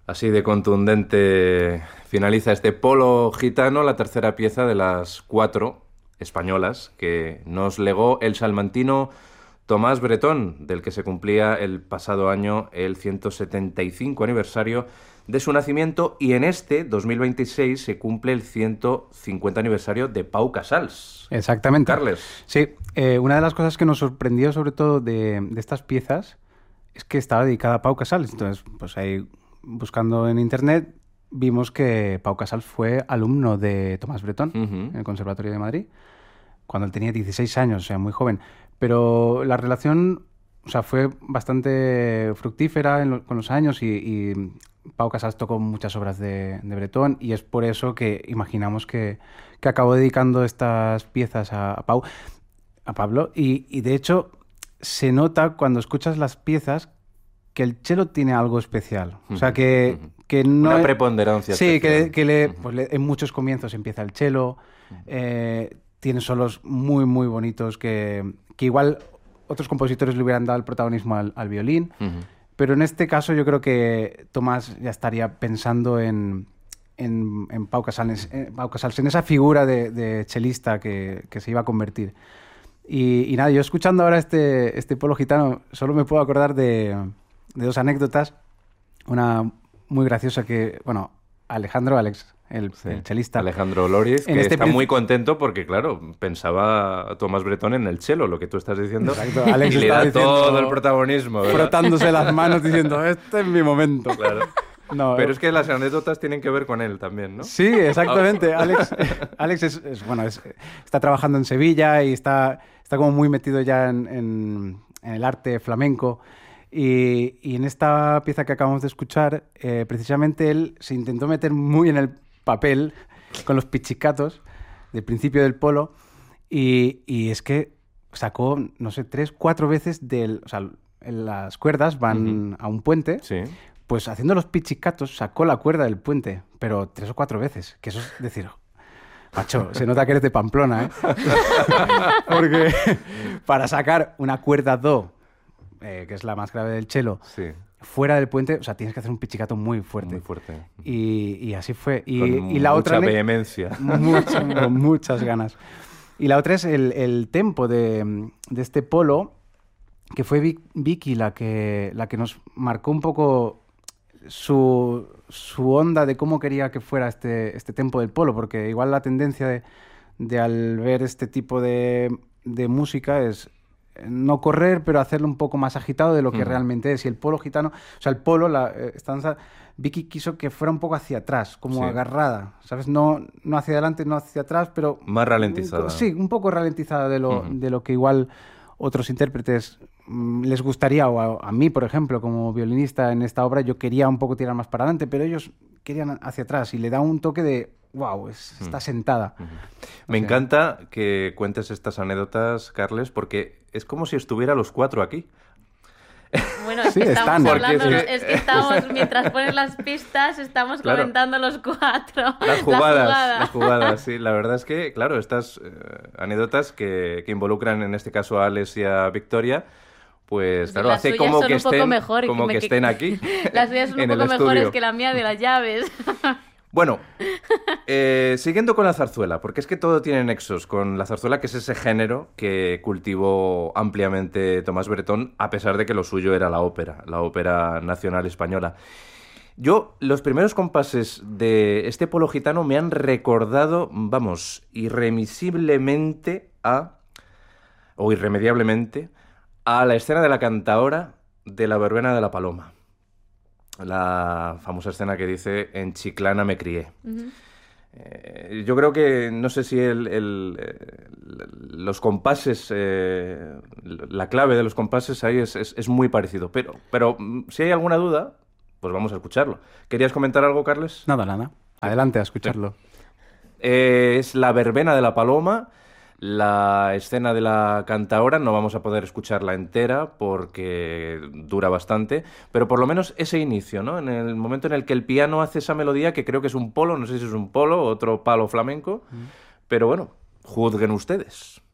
Así de contundente finaliza este polo gitano, la tercera pieza de las 4 españolas que nos legó el salmantino Tomás Bretón, del que se cumplía el pasado año el 175 aniversario de su nacimiento, y en este 2026 se cumple el 150 aniversario de Pau Casals. Exactamente. Carles. Sí, una de las cosas que nos sorprendió sobre todo de estas piezas es que estaba dedicada a Pau Casals. Entonces, pues ahí buscando en internet vimos que Pau Casals fue alumno de Tomás Bretón en el Conservatorio de Madrid cuando él tenía 16 años, o sea, muy joven. Pero la relación, o sea, fue bastante fructífera con los años y Pau Casals tocó muchas obras de Bretón y es por eso que imaginamos que acabó dedicando estas piezas a Pablo. Y de hecho se nota cuando escuchas las piezas que el cello tiene algo especial. O sea, que no... Una preponderancia. Sí, especial. en muchos comienzos empieza el cello, tiene solos muy, muy bonitos que igual otros compositores le hubieran dado el protagonismo al violín, pero en este caso yo creo que Tomás ya estaría pensando en Pau Casals, en esa figura de chelista que se iba a convertir. Y nada, yo escuchando ahora este polo gitano solo me puedo acordar de 2 anécdotas. Una muy graciosa que, bueno, Alex, el chelista. Alejandro Lóriz, que está muy contento porque, claro, pensaba Tomás Bretón en el cello, lo que tú estás diciendo. Exacto. Alex y le da todo el protagonismo, ¿verdad? Frotándose las manos diciendo, este es mi momento. Claro. No, pero es que las anécdotas tienen que ver con él también, ¿no? Sí, exactamente. Alex está trabajando en Sevilla y está como muy metido ya en el arte flamenco. Y en esta pieza que acabamos de escuchar, precisamente él se intentó meter muy en el papel con los pichicatos del principio del polo y es que sacó, no sé, 3, 4 veces o sea, las cuerdas van a un puente. Sí. Pues haciendo los pichicatos sacó la cuerda del puente, pero 3 o 4 veces. Que eso es decir, macho, se nota que eres de Pamplona, ¿eh? Porque para sacar una cuerda do, que es la más grave del cello, sí, fuera del puente, o sea, tienes que hacer un pichicato muy fuerte. Muy fuerte. Y así fue. Con la mucha otra vehemencia. Con muchas ganas. Y la otra es el tempo de este polo, que fue Vicky la que nos marcó un poco su onda de cómo quería que fuera este tempo del polo, porque igual la tendencia de al ver este tipo de música es no correr, pero hacerlo un poco más agitado de lo que realmente es. Y el polo gitano, o sea, el polo, esta danza, Vicky quiso que fuera un poco hacia atrás, como agarrada, ¿sabes? No hacia adelante, no hacia atrás, pero... Más ralentizada. Sí, un poco ralentizada de lo que igual otros intérpretes les gustaría, o a mí, por ejemplo, como violinista en esta obra, yo quería un poco tirar más para adelante, pero ellos querían hacia atrás y le da un toque de wow, está sentada. Me encanta que cuentes estas anécdotas, Carles, porque es como si estuviera los 4 aquí. Bueno, es que estamos mientras pones las pistas, estamos comentando los 4. Las jugadas, sí. La verdad es que, claro, estas anécdotas que involucran en este caso a Alex y a Victoria, pues claro, hace como que estén aquí. Las suyas son un poco mejores que la mía de las llaves. Bueno, siguiendo con la zarzuela, porque es que todo tiene nexos con la zarzuela, que es ese género que cultivó ampliamente Tomás Bretón, a pesar de que lo suyo era la ópera nacional española. Los primeros compases de este polo gitano me han recordado, vamos, irremisiblemente o irremediablemente, a la escena de la cantaora de la verbena de la Paloma. La famosa escena que dice en Chiclana me crié. Yo creo que, no sé si los compases, la clave de los compases ahí es muy parecido, pero si hay alguna duda, pues vamos a escucharlo. ¿Querías comentar algo, Carles? Nada. Adelante a escucharlo. Es la verbena de la Paloma. La escena de la cantaora no vamos a poder escucharla entera porque dura bastante, pero por lo menos ese inicio, ¿no? En el momento en el que el piano hace esa melodía, que creo que es un polo, no sé si es un polo o otro palo flamenco, pero bueno, juzguen ustedes.